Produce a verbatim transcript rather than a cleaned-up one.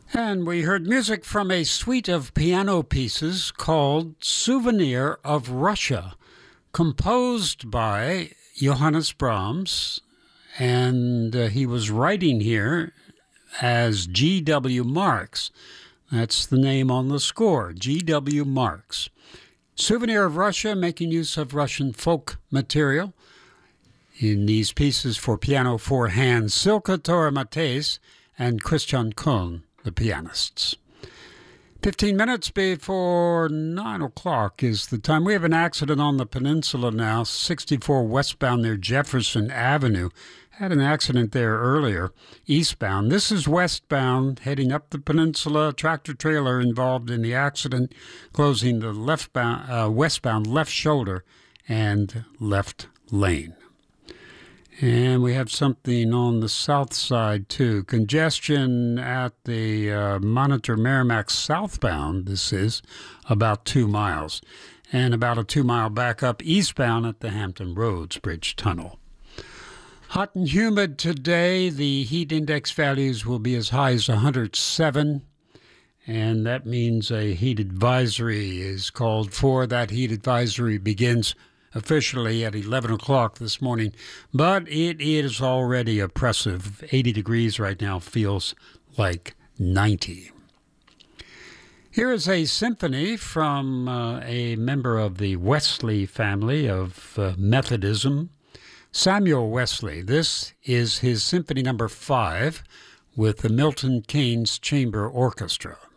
And we heard music from a suite of piano pieces called Souvenir of Russia, composed by Johannes Brahms, and uh, he was writing here as G W. Marx. That's the name on the score, G W. Marx. Souvenir of Russia, making use of Russian folk material in these pieces for piano four hands, Silke Torre-Matthies and Christian Kohn, the pianists. Fifteen minutes before nine o'clock is the time. We have an accident on the peninsula now, sixty-four westbound near Jefferson Avenue. Had an accident there earlier, eastbound. This is westbound, heading up the peninsula. Tractor trailer involved in the accident, closing the leftbound, uh, westbound left shoulder and left lane. And we have something on the south side, too. Congestion at the uh, Monitor Merrimack southbound, this is, about two miles. And about a two-mile backup eastbound at the Hampton Roads Bridge Tunnel. Hot and humid today. The heat index values will be as high as one hundred seven. And that means a heat advisory is called for. That heat advisory begins officially at eleven o'clock this morning, but it is already oppressive. eighty degrees right now feels like ninety. Here is a symphony from uh, a member of the Wesley family of uh, Methodism, Samuel Wesley. This is his symphony number five with the Milton Keynes Chamber Orchestra.